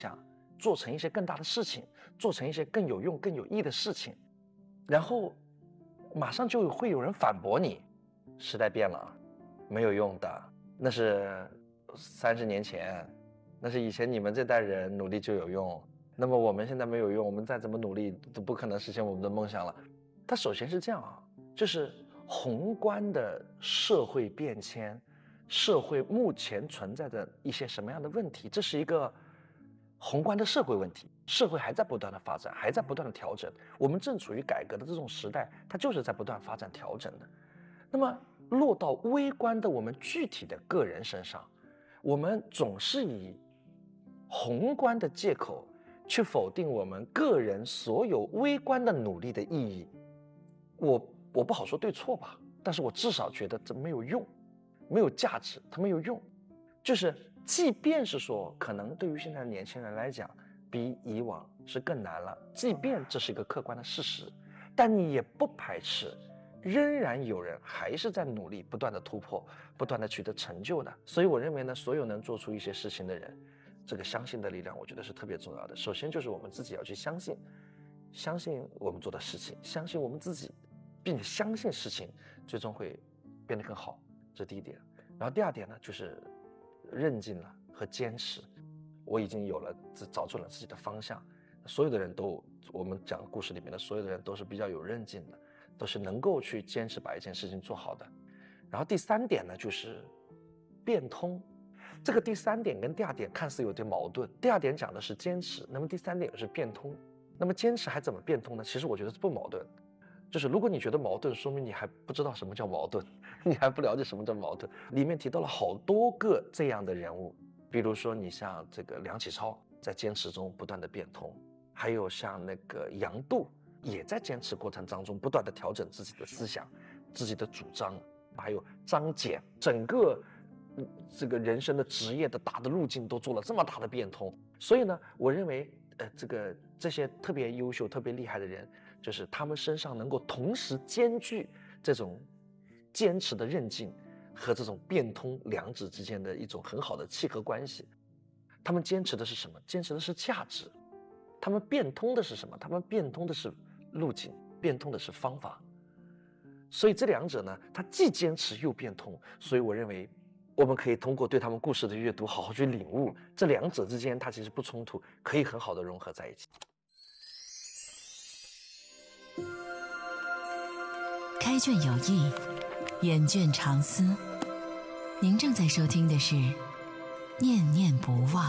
做成一些更大的事情，做成一些更有用更有益的事情，然后马上就会有人反驳你，时代变了，没有用的，那是30年前，那是以前你们这代人努力就有用，那么我们现在没有用，我们再怎么努力都不可能实现我们的梦想了。它首先是这样啊，就是宏观的社会变迁，社会目前存在着一些什么样的问题，这是一个宏观的社会问题，社会还在不断的发展，还在不断的调整，我们正处于改革的这种时代，它就是在不断发展调整的。那么落到微观的我们具体的个人身上，我们总是以宏观的借口去否定我们个人所有微观的努力的意义。我不好说对错吧，但是我至少觉得这没有用，没有价值，它没有用。就是即便是说可能对于现在的年轻人来讲比以往是更难了，即便这是一个客观的事实，但你也不排斥仍然有人还是在努力不断的突破，不断的取得成就的。所以我认为呢，所有能做出一些事情的人，这个相信的力量我觉得是特别重要的。首先就是我们自己要去相信我们做的事情，相信我们自己，并且相信事情最终会变得更好，这是第一点。然后第二点呢，就是韧劲了和坚持。我已经找准了自己的方向，所有的人都，我们讲故事里面的所有的人都是比较有韧劲的，都是能够去坚持把一件事情做好的。然后第三点呢，就是变通。这个第三点跟第二点看似有点矛盾，第二点讲的是坚持，那么第三点又是变通。那么坚持还怎么变通呢？其实我觉得是不矛盾，就是如果你觉得矛盾，说明你还不知道什么叫矛盾，你还不了解什么叫矛盾。里面提到了好多个这样的人物，比如说你像这个梁启超在坚持中不断的变通，还有像那个杨度也在坚持过程当中不断的调整自己的思想、自己的主张，还有张謇，整个这个人生的职业的大的路径都做了这么大的变通。所以呢，我认为这些特别优秀特别厉害的人，就是他们身上能够同时兼具这种坚持的韧劲和这种变通两者之间的一种很好的契合关系。他们坚持的是什么？坚持的是价值。他们变通的是什么？他们变通的是路径，变通的是方法。所以这两者呢，他既坚持又变通。所以我认为我们可以通过对他们故事的阅读好好去领悟，这两者之间它其实不冲突，可以很好的融合在一起。 开卷有益，远卷长思。您正在收听的是念念不忘。